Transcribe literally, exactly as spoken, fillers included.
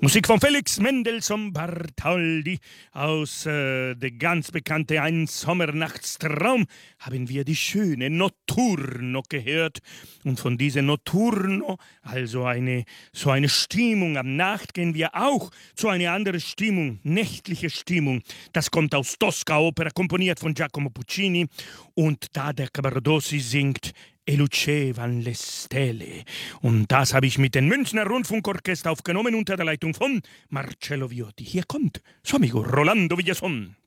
Musik von Felix Mendelssohn Bartholdy aus äh, der ganz bekannte Ein Sommernachtstraum haben wir die schöne Notturno gehört. Und von dieser Notturno, also eine, so eine Stimmung am Nacht, gehen wir auch zu einer anderen Stimmung, nächtliche Stimmung. Das kommt aus Tosca-Opera, komponiert von Giacomo Puccini. Und da der Cavaradossi singt E lucevan le stelle. Und das habe ich mit dem Münchner Rundfunkorchester aufgenommen unter der Leitung von Marcello Viotti. Hier kommt Suo amico Rolando Villazon.